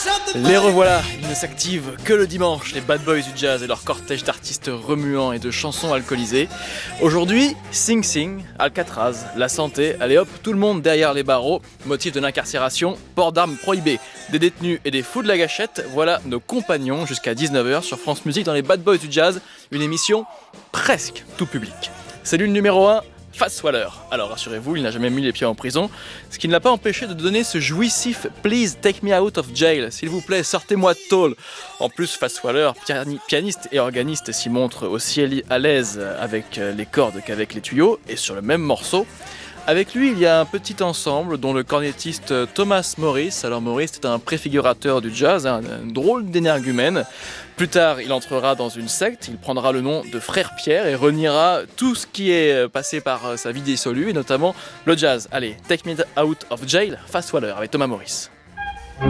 Les revoilà, ils ne s'activent que le dimanche, les bad boys du jazz et leur cortège d'artistes remuants et de chansons alcoolisées. Aujourd'hui, Sing Sing, Alcatraz, la santé, allez hop, tout le monde derrière les barreaux, motif de l'incarcération, port d'armes prohibé, des détenus et des fous de la gâchette, voilà nos compagnons jusqu'à 19h sur France Musique dans les bad boys du jazz, une émission presque tout public. Cellule numéro 1, Fats Waller. Alors rassurez-vous, il n'a jamais mis les pieds en prison, ce qui ne l'a pas empêché de donner ce jouissif « Please take me out of jail », s'il vous plaît, sortez-moi de tôle. En plus, Fats Waller, pianiste et organiste, s'y montre aussi à l'aise avec les cordes qu'avec les tuyaux, et sur le même morceau. Avec lui, il y a un petit ensemble dont le cornettiste Thomas Morris. Alors Morris est un préfigurateur du jazz, un drôle d'énergumène. Plus tard, il entrera dans une secte, il prendra le nom de Frère Pierre et reniera tout ce qui est passé par sa vie dissolue, et notamment le jazz. Allez, Take Me Out of Jail, Fats Waller avec Thomas Morris.